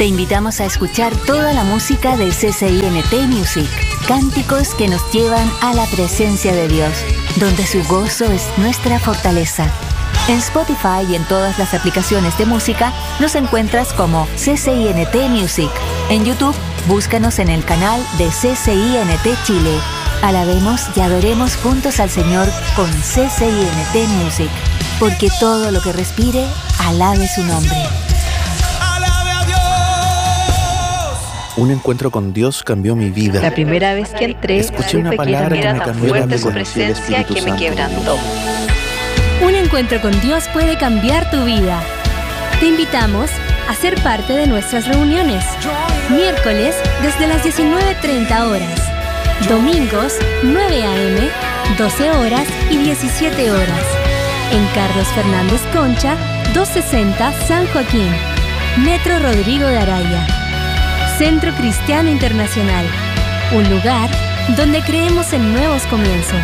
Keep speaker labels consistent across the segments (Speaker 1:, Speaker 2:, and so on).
Speaker 1: Te invitamos a escuchar toda la música de CCINT Music, cánticos que nos llevan a la presencia de Dios, donde su gozo es nuestra fortaleza. En Spotify y en todas las aplicaciones de música nos encuentras como CCINT Music. En YouTube, búscanos en el canal de CCINT Chile. Alabemos y adoremos juntos al Señor con CCINT Music, porque todo lo que respire, alabe su nombre.
Speaker 2: Un encuentro con Dios cambió mi vida.
Speaker 3: La primera vez que entré,
Speaker 2: escuché una palabra que me cambió la vida.
Speaker 3: Su presencia que me quebrantó.
Speaker 4: Un encuentro con Dios puede cambiar tu vida. Te invitamos a ser parte de nuestras reuniones. Miércoles desde las 19:30 horas. Domingos 9 a.m., 12 horas y 17 horas. En Carlos Fernández Concha, 260 San Joaquín. Metro Rodrigo de Araya. Centro Cristiano Internacional, un lugar donde creemos en nuevos comienzos.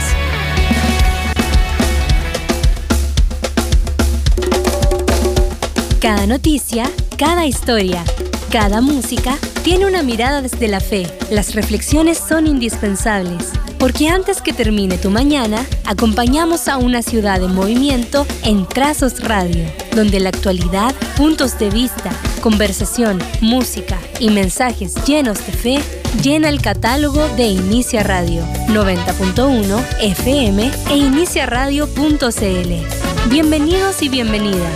Speaker 4: Cada noticia, cada historia, cada música tiene una mirada desde la fe. Las reflexiones son indispensables, porque antes que termine tu mañana, acompañamos a una ciudad en movimiento en Trazos Radio, donde la actualidad, puntos de vista, conversación, música y mensajes llenos de fe llena el catálogo de Inicia Radio 90.1 FM e iniciaradio.cl. Bienvenidos y bienvenidas.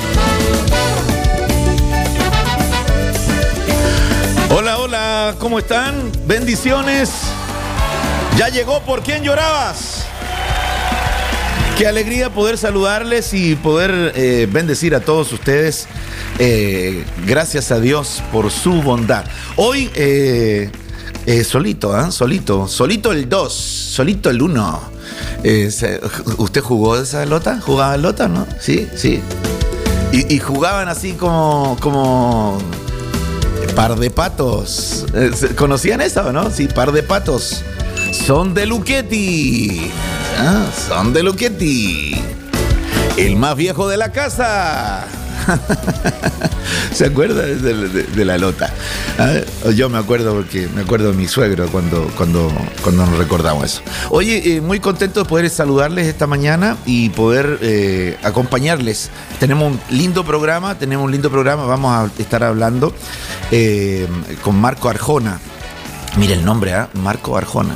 Speaker 5: Hola, hola, ¿cómo están? Bendiciones. Ya llegó Por Quién Llorabas. Qué alegría poder saludarles y poder bendecir a todos ustedes. Gracias a Dios por su bondad. Hoy solito el 2, solito el 1. ¿Usted jugó esa lota? ¿Jugaba lota, no? Sí. Y jugaban así como par de patos. ¿Conocían eso, no? Sí, par de patos. Son de Luchetti. Son de Luchetti. El más viejo de la casa. ¿Se acuerda de la lota? Yo me acuerdo porque me acuerdo de mi suegro cuando nos recordamos eso. Oye, muy contento de poder saludarles esta mañana y poder acompañarles. Tenemos un lindo programa, vamos a estar hablando con Marco Arjona. Mira el nombre, Marco Arjona.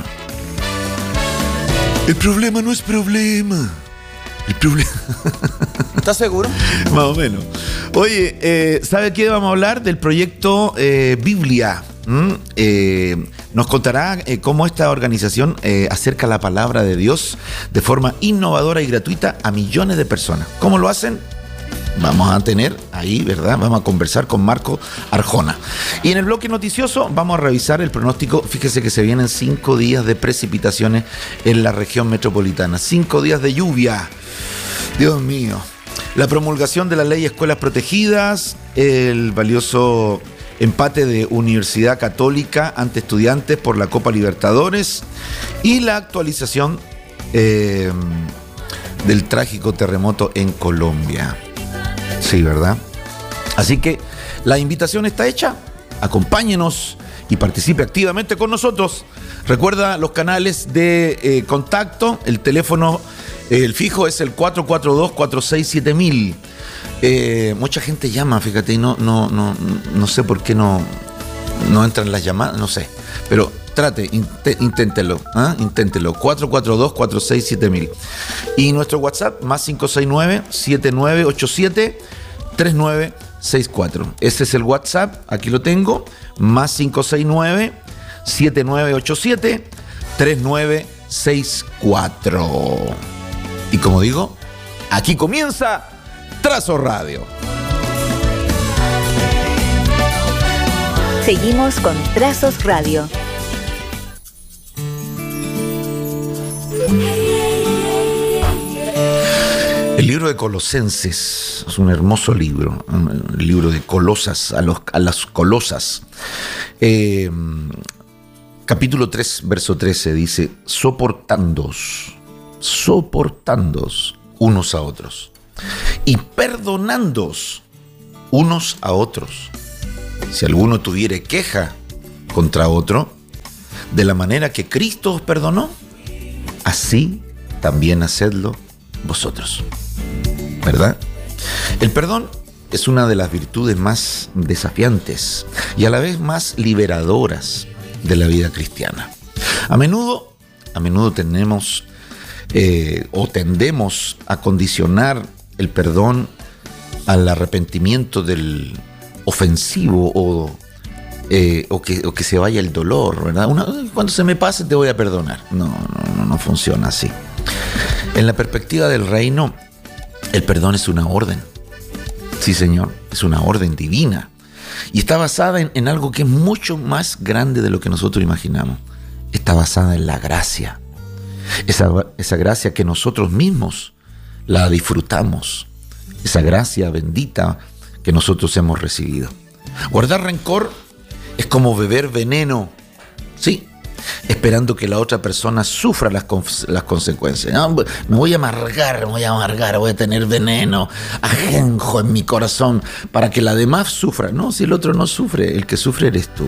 Speaker 5: El problema no es problema. El problema.
Speaker 2: ¿Estás seguro?
Speaker 5: Más o menos. Oye, ¿sabe qué vamos a hablar? Del proyecto Biblia. Nos contará cómo esta organización acerca la palabra de Dios de forma innovadora y gratuita a millones de personas. ¿Cómo lo hacen? Vamos a tener ahí, ¿verdad? Vamos a conversar con Marco Arjona. Y en el bloque noticioso vamos a revisar el pronóstico. Fíjese que se vienen 5 días de precipitaciones en la región metropolitana. 5 días de lluvia. Dios mío. La promulgación de la ley Escuelas Protegidas, el valioso empate de Universidad Católica ante Estudiantes por la Copa Libertadores y la actualización del trágico terremoto en Colombia. Sí, ¿verdad? Así que la invitación está hecha. Acompáñenos y participe activamente con nosotros. Recuerda los canales de contacto. El teléfono, el fijo es el 442-467-1000. Mucha gente llama, fíjate, y no sé por qué no entran las llamadas, no sé. Pero trate, inténtelo, inténtelo. 442-467-1000. Y nuestro WhatsApp, más 569-7987-3964. Ese es el WhatsApp, aquí lo tengo, más 569-7987-3964. Y como digo, aquí comienza Trazos Radio.
Speaker 1: Seguimos con Trazos Radio.
Speaker 5: El libro de Colosenses es un hermoso libro, el libro de Colosas, a las Colosas. Capítulo 3, verso 13 dice: soportándoos unos a otros y perdonándoos unos a otros, si alguno tuviere queja contra otro, de la manera que Cristo os perdonó, así también hacedlo vosotros. ¿Verdad? El perdón es una de las virtudes más desafiantes y a la vez más liberadoras de la vida cristiana. A menudo tenemos o tendemos a condicionar el perdón al arrepentimiento del ofensivo o que se vaya el dolor, ¿verdad? Cuando se me pase te voy a perdonar. No funciona así. En la perspectiva del reino, el perdón es una orden. Sí, Señor, es una orden divina. Y está basada en algo que es mucho más grande de lo que nosotros imaginamos. Está basada en la gracia. Esa gracia que nosotros mismos la disfrutamos. Esa gracia bendita que nosotros hemos recibido. Guardar rencor es como beber veneno, sí, esperando que la otra persona sufra las consecuencias. No, me voy a amargar, voy a tener veneno, ajenjo en mi corazón para que la demás sufra. No, si el otro no sufre, el que sufre eres tú.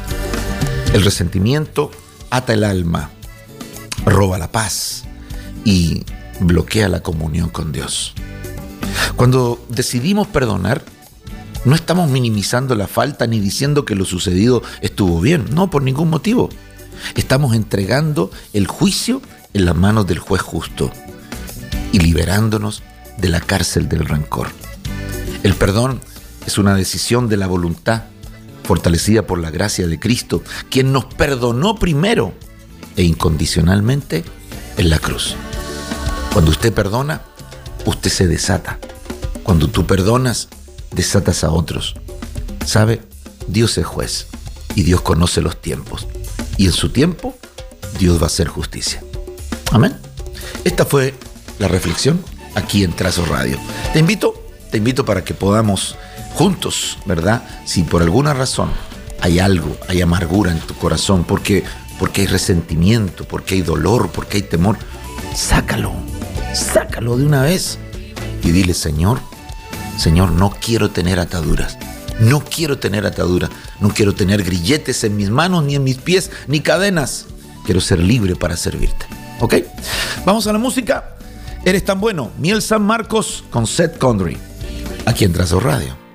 Speaker 5: El resentimiento ata el alma, roba la paz y bloquea la comunión con Dios. Cuando decidimos perdonar, no estamos minimizando la falta ni diciendo que lo sucedido estuvo bien. No, por ningún motivo. Estamos entregando el juicio en las manos del juez justo y liberándonos de la cárcel del rencor. El perdón es una decisión de la voluntad fortalecida por la gracia de Cristo, quien nos perdonó primero e incondicionalmente en la cruz. Cuando usted perdona, usted se desata. Cuando tú perdonas, desatas a otros. ¿Sabe? Dios es juez y Dios conoce los tiempos. Y en su tiempo, Dios va a hacer justicia. Amén. Esta fue la reflexión aquí en Trazo Radio. Te invito para que podamos juntos, ¿verdad? Si por alguna razón hay algo, hay amargura en tu corazón, porque hay resentimiento, porque hay dolor, porque hay temor, sácalo de una vez y dile: Señor, no quiero tener ataduras. No quiero tener grilletes en mis manos, ni en mis pies, ni cadenas. Quiero ser libre para servirte. ¿Ok? Vamos a la música. Eres tan bueno. Miel San Marcos con Seth Condry. Aquí en Trazo Radio.